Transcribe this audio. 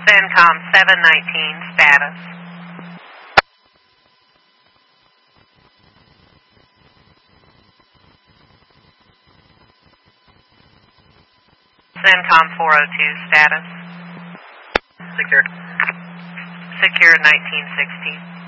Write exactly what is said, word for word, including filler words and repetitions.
CENTCOM seven nineteen, status. CENTCOM four oh two, status. Secure. Secure nineteen sixty.